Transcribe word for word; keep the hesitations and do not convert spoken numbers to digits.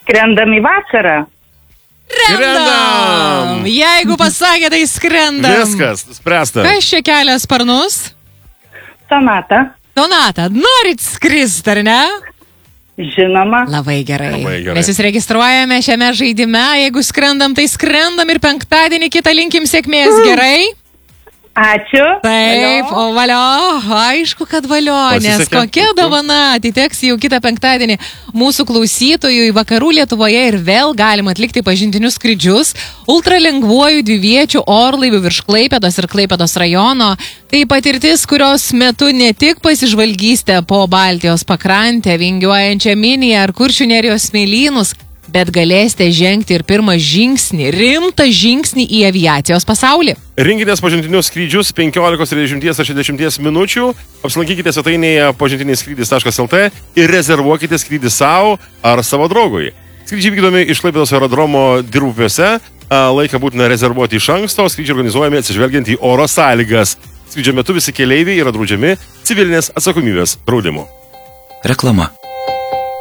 Skrendam į vasarą. Skrendam! Jeigu pasakė, tai skrendam. Viskas, spręsta. Kas čia kelia sparnus? Sonata. Donata, norit skrist, ar ne? Žinoma. Labai gerai. Labai gerai. Mes jūs registruojame šiame žaidime. Jeigu skrendam, tai skrendam ir penktadienį kitą linkim sėkmės. Gerai? Ačiū. Taip, o valio, aišku, kad valio, nes Pasisekė. kokia dovana atiteks jau kitą penktadienį mūsų klausytojų į vakarų Lietuvoje ir vėl galima atlikti pažintinius skrydžius ultralengvuoju dviviečių orlaivių virš Klaipėdos ir Klaipėdos rajono. Tai patirtis, kurios metu ne tik pasižvalgysite po Baltijos pakrantę, vingiuojančią Miniją ar Kuršių nerijos smėlynus, bet galėsite žengti ir pirmą žingsnį, rimtą žingsnį į aviacijos pasaulį. Rinkitės pažintinius skrydžius penkiolikos, trisdešimties ar šešiasdešimties minučių, apsilankykite svetainėje pažintiniais skrydis taškas el tė ir rezervuokite skrydį savo ar savo draugui. Skrydžiai vykdomi iš Klaipėdos aerodromo Dirbupiuose, laiką būtina rezervuoti iš anksto, skrydžiai organizuojami atsižvelgiant į oro sąlygas. Skrydžio metu visi keleiviai yra draudžiami civilinės atsakomybės draudimu. Reklama.